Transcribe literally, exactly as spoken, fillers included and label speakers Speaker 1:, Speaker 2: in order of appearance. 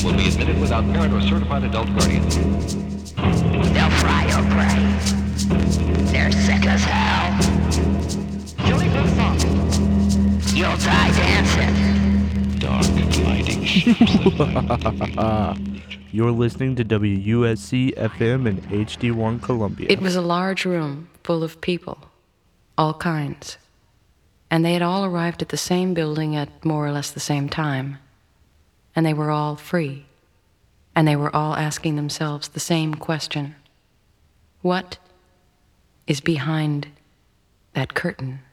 Speaker 1: will be admitted without parent or certified adult guardian.
Speaker 2: They'll fry your brain. They're sick as hell.
Speaker 3: Joey Buffon.
Speaker 2: You'll die dancing.
Speaker 1: Dark lighting ships.
Speaker 4: You're listening to W U S C F M and H D one Columbia.
Speaker 5: It was a large room full of people, all kinds. And they had all arrived at the same building at more or less the same time. And they were all free. And they were all asking themselves the same question. What is behind that curtain?